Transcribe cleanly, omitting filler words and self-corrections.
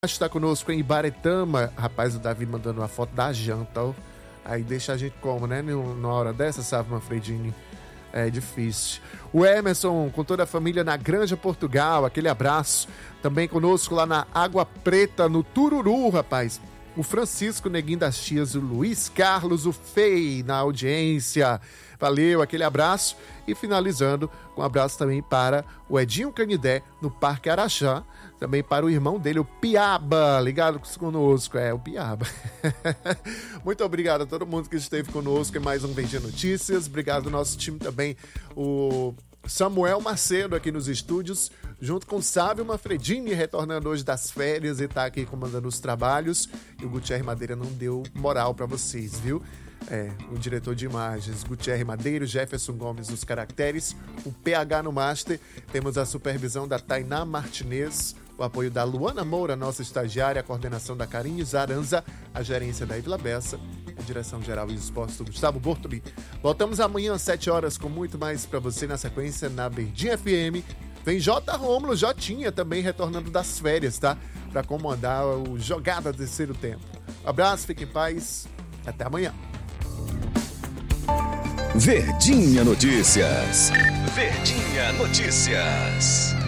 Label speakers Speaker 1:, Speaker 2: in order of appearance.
Speaker 1: Está conosco em Ibaretama. Rapaz, o Davi mandando uma foto da janta, ó. Aí deixa a gente como, né? Numa hora dessa, sabe, Manfredini? É difícil. O Emerson, com toda a família na Granja Portugal, aquele abraço. Também conosco lá na Água Preta, no Tururu, rapaz. O Francisco Neguinho das Tias, o Luiz Carlos, o Fei na audiência. Valeu, aquele abraço. E finalizando, um abraço também para o Edinho Canidé, no Parque Araxá. Também para o irmão dele, o Piaba, ligado conosco, o Piaba. Muito obrigado a todo mundo que esteve conosco em mais um VG Notícias. Obrigado ao nosso time também, o Samuel Macedo aqui nos estúdios, junto com o Sávio Manfredini, retornando hoje das férias e tá aqui comandando os trabalhos. E o Gutierre Madeira não deu moral para vocês, viu? O diretor de imagens, Gutierre Madeira, Jefferson Gomes nos caracteres, o PH no master, temos a supervisão da Tainá Martinez, o apoio da Luana Moura, nossa estagiária, a coordenação da Karine Zaranza, a gerência da Ivla Bessa, a direção geral e esportes do Gustavo Bortoli. Voltamos amanhã às 7 horas com muito mais para você na sequência na Verdinha FM. Vem J. Rômulo, Jotinha também retornando das férias, tá? Para comandar o Jogada Terceiro Tempo. Abraço, fique em paz, até amanhã.
Speaker 2: Verdinha Notícias. Verdinha Notícias.